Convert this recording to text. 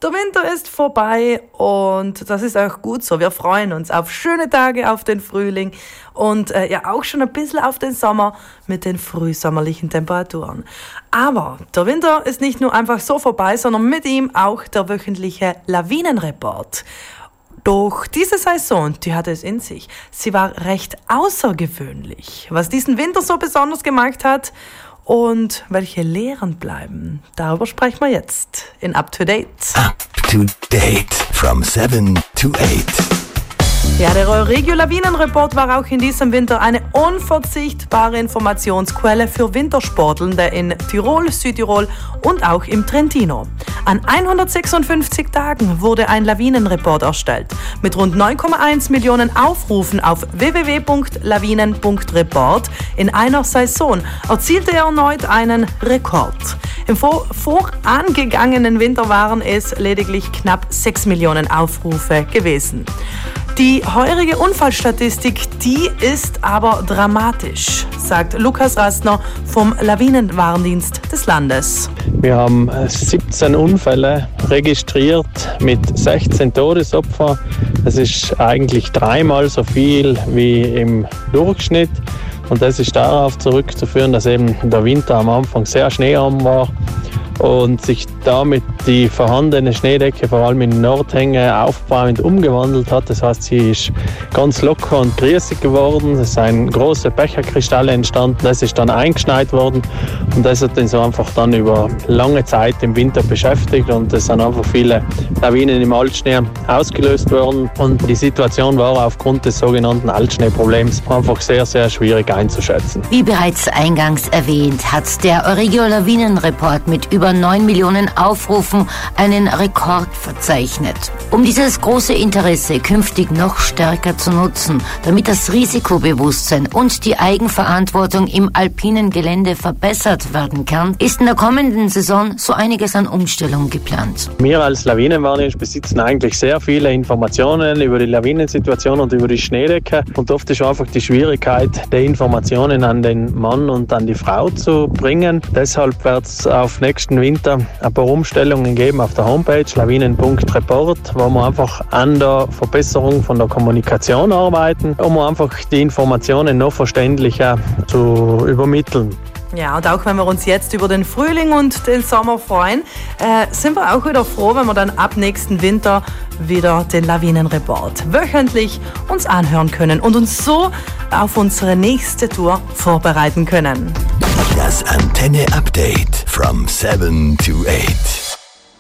der Winter ist vorbei und das ist auch gut so. Wir freuen uns auf schöne Tage, auf den Frühling und auch schon ein bisschen auf den Sommer mit den frühsommerlichen Temperaturen. Aber der Winter ist nicht nur einfach so vorbei, sondern mit ihm auch der wöchentliche Lawinenreport. Doch diese Saison, die hatte es in sich. Sie war recht außergewöhnlich. Was diesen Winter so besonders gemacht hat und welche Lehren bleiben, darüber sprechen wir jetzt in Up to Date. Up to Date from 7 to 8. Ja, der Euregio Lawinenreport war auch in diesem Winter eine unverzichtbare Informationsquelle für Wintersportlende in Tirol, Südtirol und auch im Trentino. An 156 Tagen wurde ein Lawinenreport erstellt. Mit rund 9,1 Millionen Aufrufen auf www.lawinen.report in einer Saison erzielte er erneut einen Rekord. Im vorangegangenen Winter waren es lediglich knapp 6 Millionen Aufrufe gewesen. Die heurige Unfallstatistik, die ist aber dramatisch, sagt Lukas Rastner vom Lawinenwarndienst des Landes. Wir haben 17 Unfälle registriert mit 16 Todesopfern. Das ist eigentlich 3-mal so viel wie im Durchschnitt. Und das ist darauf zurückzuführen, dass eben der Winter am Anfang sehr schneearm war und sich damit die vorhandene Schneedecke vor allem in Nordhänge aufbauend umgewandelt hat. Das heißt, sie ist ganz locker und grießig geworden. Es sind große Becherkristalle entstanden. Das ist dann eingeschneit worden und das hat uns einfach dann über lange Zeit im Winter beschäftigt und es sind einfach viele Lawinen im Altschnee ausgelöst worden und die Situation war aufgrund des sogenannten Altschneeproblems einfach sehr, sehr schwierig einzuschätzen. Wie bereits eingangs erwähnt, hat der Euregio Lawinenreport mit über 9 Millionen Aufrufen einen Rekord verzeichnet. Um dieses große Interesse künftig noch stärker zu nutzen, damit das Risikobewusstsein und die Eigenverantwortung im alpinen Gelände verbessert werden kann, ist in der kommenden Saison so einiges an Umstellung geplant. Wir als Lawinenwarndienst besitzen eigentlich sehr viele Informationen über die Lawinensituation und über die Schneedecke und oft ist einfach die Schwierigkeit, die Informationen an den Mann und an die Frau zu bringen. Deshalb wird es auf nächsten Winter ein paar Umstellungen geben auf der Homepage lawinen.report, wo wir einfach an der Verbesserung von der Kommunikation arbeiten, um einfach die Informationen noch verständlicher zu übermitteln. Ja, und auch wenn wir uns jetzt über den Frühling und den Sommer freuen, sind wir auch wieder froh, wenn wir dann ab nächsten Winter wieder den Lawinenreport wöchentlich uns anhören können und uns so auf unsere nächste Tour vorbereiten können. Das Antenne Update from 7 to 8.